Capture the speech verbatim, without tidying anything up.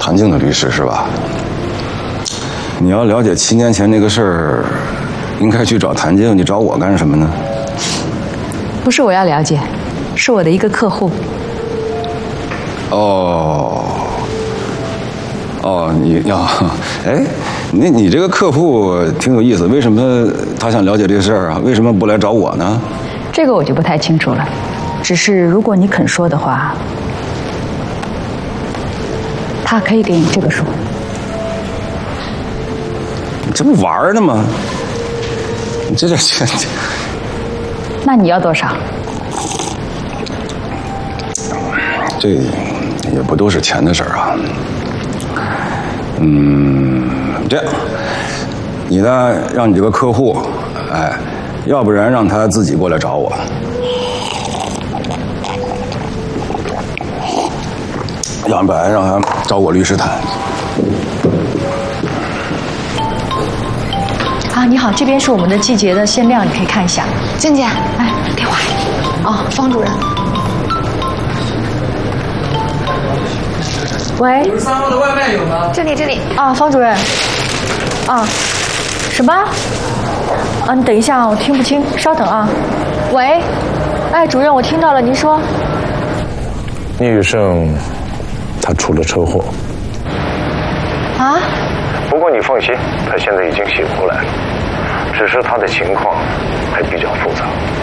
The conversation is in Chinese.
谭静的律师是吧？你要了解七年前那个事儿，应该去找谭静，你找我干什么呢？ 不是我要了解，是我的一个客户。 哦，哦，你呀，哎，你你这个客户挺有意思，为什么他想了解这个事儿啊？为什么不来找我呢？ 这个我就不太清楚了，只是如果你肯说的话，他可以给你这个数。 你这不玩呢吗？你这这这， 那你要多少？ 这也不都是钱的事儿啊。嗯，这样，你呢，让你这个客户，哎，要不然让他自己过来找我。要不然让他找我律师谈。 啊，你好，这边是我们的季节的限量，你可以看一下。 静姐， 哎，电话。 哦，方主任。 喂。 五十三号的外卖有吗？ 这里这里。 啊，方主任。啊，什么？啊，你等一下啊，我听不清，稍等啊。喂，哎，主任，我听到了，您说。 聂宇胜，他出了车祸。 啊？ 不过你放心，他现在已经醒过来了，只是他的情况还比较复杂。